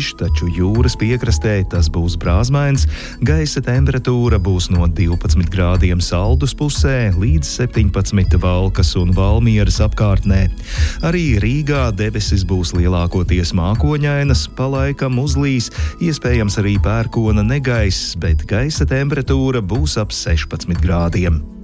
gaišs, taču jūras piekrastē tas būs brāzmains. Gaisa temperatūra būs no 12 grādiem Saldus pusē līdz 17 Valkas un Valmieras apkārtnē. Arī Rīgā debesis būs lielākoties mākoņainas, pa laikam uzlīs, iespējams arī pērkona negaiss, bet gaisa temperatūra būs ap 16 grādiem.